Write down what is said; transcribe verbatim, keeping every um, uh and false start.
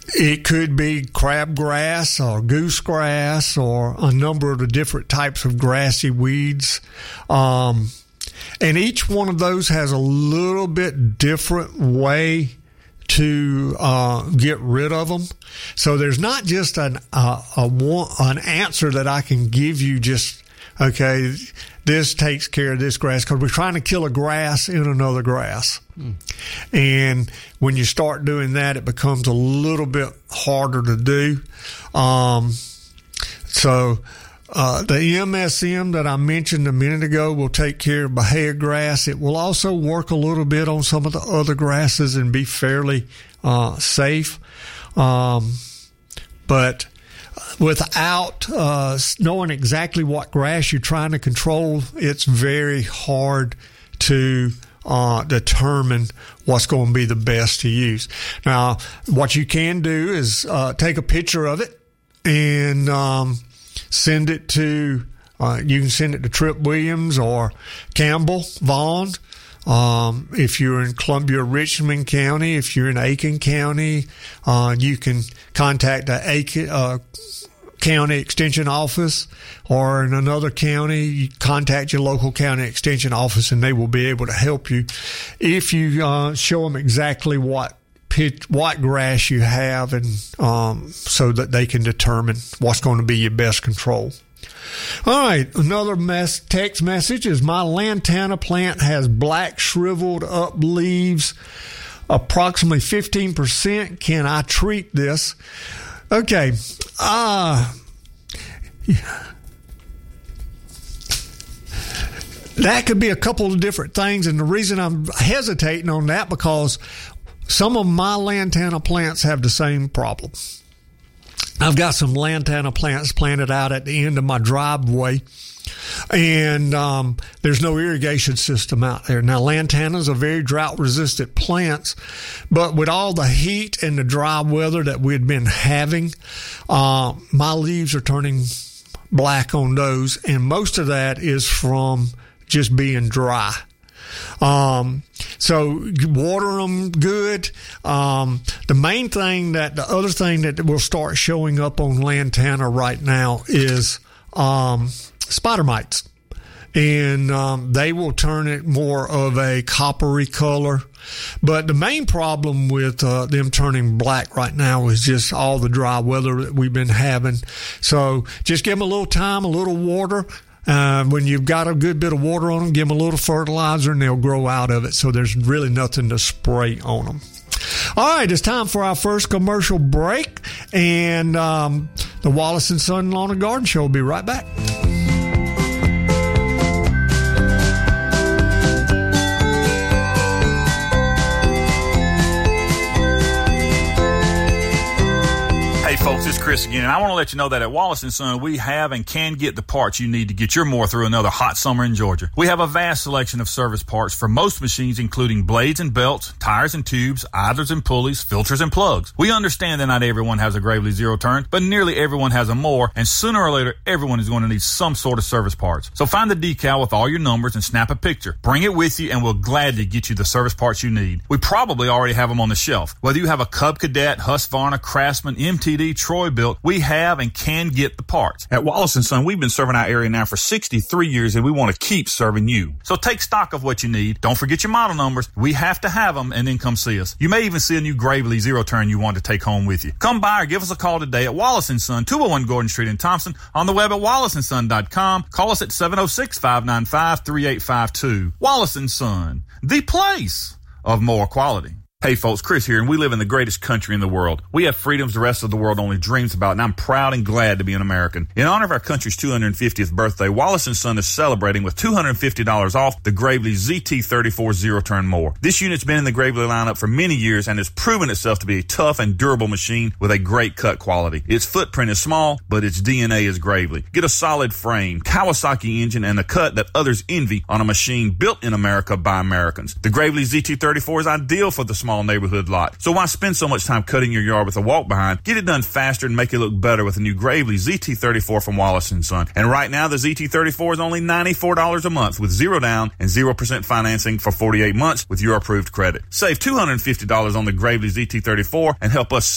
It could be crabgrass or goosegrass or a number of the different types of grassy weeds. Um, and each one of those has a little bit different way to uh, get rid of them. So there's not just an, uh, a one, an answer that I can give you just, okay, this takes care of this grass, because we're trying to kill a grass in another grass. Mm. And when you start doing that, it becomes a little bit harder to do. Um, so uh, the M S M that I mentioned a minute ago will take care of Bahia grass. It will also work a little bit on some of the other grasses and be fairly uh, safe. Um, but without uh, knowing exactly what grass you're trying to control, it's very hard to uh, determine what's going to be the best to use. Now, what you can do is uh, take a picture of it and um, send it to, uh, you can send it to Tripp Williams or Campbell Vaughn. Um, if you're in Columbia, Richmond County, if you're in Aiken County, uh, you can contact the Aiken, uh, county extension office, or in another county, you contact your local county extension office and they will be able to help you if you uh, show them exactly what pitch, what grass you have, and um, so that they can determine what's going to be your best control. All right, another mess, text message is, my lantana plant has black shriveled up leaves, approximately fifteen percent. Can I treat this? Okay, uh, that could be a couple of different things, and the reason I'm hesitating on that, because some of my lantana plants have the same problem. I've got some lantana plants planted out at the end of my driveway, and um, there's no irrigation system out there. Now, lantanas are very drought-resistant plants, but with all the heat and the dry weather that we've been having, uh, my leaves are turning black on those, and most of that is from just being dry. Um, so water them good. Um, the main thing that, the other thing that will start showing up on lantana right now is, um, spider mites. And, um, they will turn it more of a coppery color. But the main problem with, uh, them turning black right now is just all the dry weather that we've been having. So just give them a little time, a little water. Uh, when you've got a good bit of water on them, give them a little fertilizer and they'll grow out of it. So there's really nothing to spray on them. All right, it's time for our first commercial break. And um, the Wallace and Son Lawn and Garden Show will be right back. Folks, it's Chris again, and I want to let you know that at Wallace and Son, we have and can get the parts you need to get your mower through another hot summer in Georgia. We have a vast selection of service parts for most machines, including blades and belts, tires and tubes, idlers and pulleys, filters and plugs. We understand that not everyone has a Gravely Zero Turn, but nearly everyone has a mower, and sooner or later, everyone is going to need some sort of service parts. So find the decal with all your numbers and snap a picture. Bring it with you, and we'll gladly get you the service parts you need. We probably already have them on the shelf. Whether you have a Cub Cadet, Husqvarna, Craftsman, M T D, Troy-Bilt, we have and can get the parts. At Wallace and Son, we've been serving our area now for sixty-three years, and we want to keep serving you. So take stock of what you need. Don't forget your model numbers. We have to have them, and then come see us. You may even see a new Gravely Zero Turn you want to take home with you. Come by or give us a call today at Wallace and Son, two oh one Gordon Street in Thompson, on the web at wallace and son dot com. Call us at seven oh six, five nine five, three eight five two. Wallace and Son, the place of more quality. Hey folks, Chris here, and we live in the greatest country in the world. We have freedoms the rest of the world only dreams about, and I'm proud and glad to be an American. In honor of our country's two hundred fiftieth birthday, Wallace and Son is celebrating with two hundred fifty dollars off the Gravely Z T thirty-four Zero Turn Mower. This unit's been in the Gravely lineup for many years and has proven itself to be a tough and durable machine with a great cut quality. Its footprint is small, but its D N A is Gravely. Get a solid frame, Kawasaki engine, and a cut that others envy on a machine built in America by Americans. The Gravely Z T thirty-four is ideal for the small neighborhood lot. So why spend so much time cutting your yard with a walk behind? Get it done faster and make it look better with the new Gravely Z T thirty-four from Wallace and Son. And right now, the Z T thirty-four is only ninety-four dollars a month with zero down and zero percent financing for forty-eight months with your approved credit. Save two hundred fifty dollars on the Gravely Z T thirty-four and help us